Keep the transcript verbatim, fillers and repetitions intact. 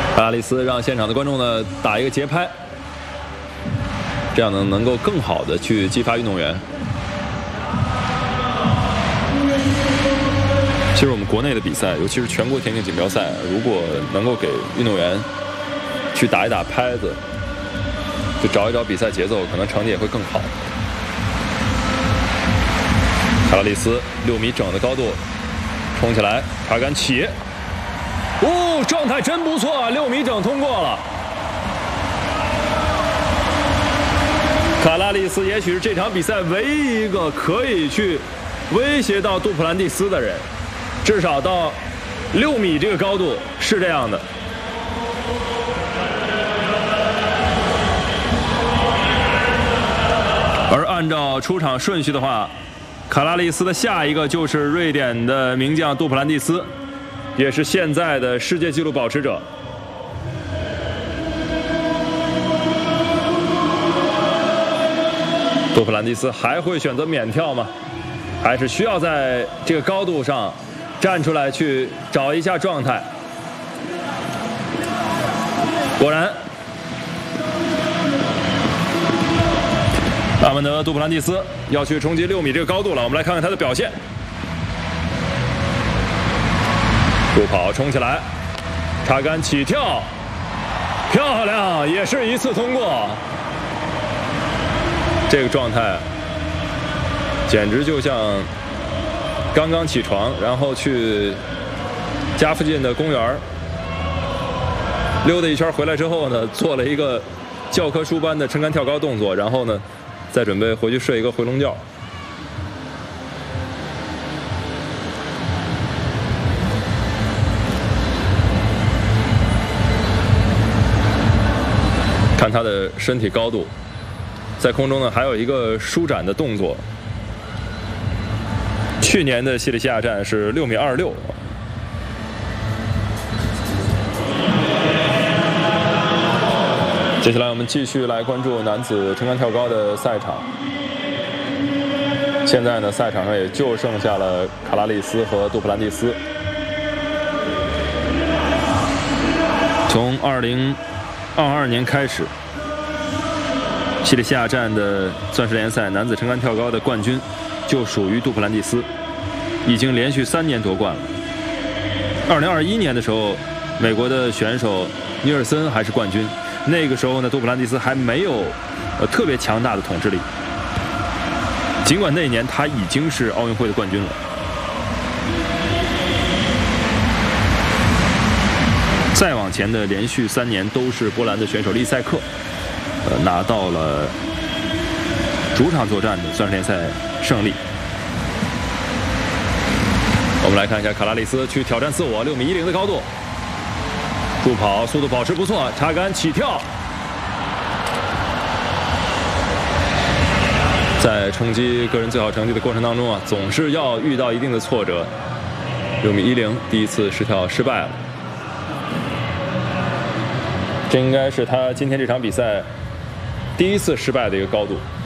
卡拉利斯让现场的观众呢打一个节拍，这样呢能够更好的去激发运动员。其实我们国内的比赛，尤其是全国田径锦标赛，如果能够给运动员去打一打拍子，就找一找比赛节奏，可能成绩也会更好。卡拉利斯六米整的高度冲起来，插杆起，哦，状态真不错啊，六米整通过了。卡拉利斯也许是这场比赛唯一一个可以去威胁到杜普兰蒂斯的人。至少到六米这个高度是这样的。而按照出场顺序的话，卡拉利斯的下一个就是瑞典的名将杜普兰蒂斯，也是现在的世界纪录保持者。杜普兰蒂斯还会选择免跳吗？还是需要在这个高度上站出来去找一下状态？果然，阿曼德·杜普兰蒂斯要去冲击六米这个高度了。我们来看看他的表现。助跑冲起来，插杆起跳，漂亮，也是一次通过。这个状态简直就像刚刚起床，然后去家附近的公园溜达一圈，回来之后呢，做了一个教科书般的撑杆跳高动作，然后呢，再准备回去睡一个回笼觉。看他的身体高度，在空中呢还有一个舒展的动作。去年的西里西亚站是六米二六。接下来我们继续来关注男子撑杆跳高的赛场。现在呢，赛场上也就剩下了卡拉利斯和杜普兰蒂斯。从二零二二年开始，西里西亚站的钻石联赛男子撑杆跳高的冠军就属于杜普兰蒂斯，已经连续三年夺冠了。二零二一年的时候，美国的选手尼尔森还是冠军，那个时候呢，杜普兰蒂斯还没有呃特别强大的统治力，尽管那一年他已经是奥运会的冠军了。再往前的连续三年都是波兰的选手利塞克，呃拿到了主场作战的钻石联赛胜利。我们来看一下卡拉利斯去挑战自我，六米一零的高度，助跑速度保持不错，插杆起跳。在冲击个人最好成绩的过程当中啊，总是要遇到一定的挫折。六米一零第一次试跳失败了，这应该是他今天这场比赛第一次失败的一个高度。